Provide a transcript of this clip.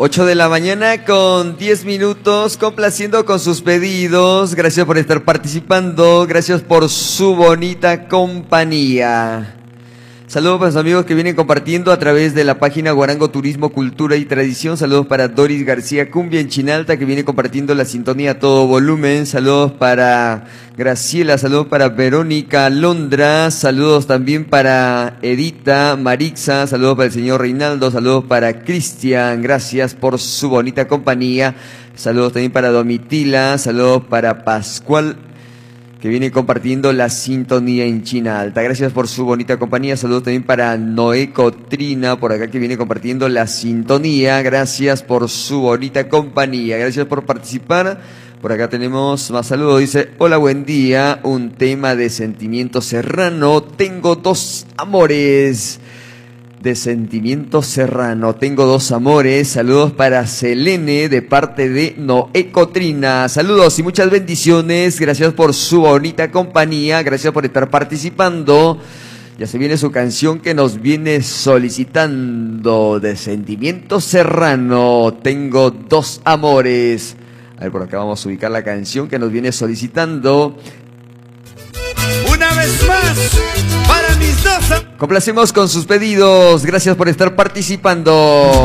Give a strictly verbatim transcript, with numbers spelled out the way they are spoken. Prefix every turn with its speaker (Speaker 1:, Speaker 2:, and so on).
Speaker 1: ocho de la mañana con diez minutos, complaciendo con sus pedidos. Gracias por estar participando, gracias por su bonita compañía. Saludos para los amigos que vienen compartiendo a través de la página Guarango Turismo, Cultura y Tradición. Saludos para Doris García Cumbia en Chinalta, que viene compartiendo la sintonía a todo volumen. Saludos para Graciela, saludos para Verónica Londra, saludos también para Edita Marixa, saludos para el señor Reinaldo, saludos para Cristian, gracias por su bonita compañía. Saludos también para Domitila, saludos para Pascual, que viene compartiendo la sintonía en Chinalta. Gracias por su bonita compañía. Saludos también para Noé Cotrina, por acá, que viene compartiendo la sintonía. Gracias por su bonita compañía. Gracias por participar. Por acá tenemos más saludos. Dice, hola, buen día. Un tema de sentimiento serrano. Tengo dos amores. De sentimiento serrano, tengo dos amores. Saludos para Selene de parte de Noé Cotrina. Saludos y muchas bendiciones. Gracias por su bonita compañía. Gracias por estar participando. Ya se viene su canción que nos viene solicitando. De sentimiento serrano, tengo dos amores. A ver, por acá vamos a ubicar la canción que nos viene solicitando.
Speaker 2: Una vez más, para mis dos...
Speaker 1: Complacemos con sus pedidos. Gracias por estar participando.